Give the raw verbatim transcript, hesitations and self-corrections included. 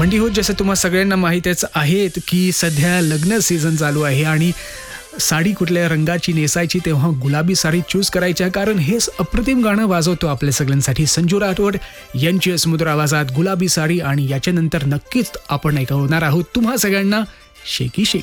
मंडी हो, जसं तुम्हा सगळ्यांना माहीतच आहेत की सध्या लग्न सीझन चालू आहे आणि साडी कुठल्या रंगाची नेसायची तेव्हा गुलाबी साडी चूज करायची, कारण हेच अप्रतिम गाणं वाजवतो आपल्या सगळ्यांसाठी संजू राठोड यांची सुमधुर आवाजात गुलाबी साडी. आणि याच्यानंतर नक्कीच आपण ऐकवणार आहोत तुम्हा सगळ्यांना शेकी शेकी.